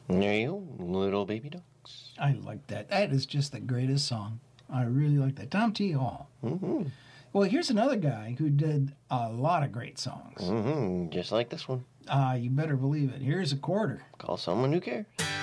There you go, little baby ducks. I like that. That is just the greatest song. I really like that. Tom T. Hall. Mm-hmm. Well, here's another guy who did a lot of great songs. Mm-hmm. Just like this one. You better believe it. Here's a quarter. Call someone who cares.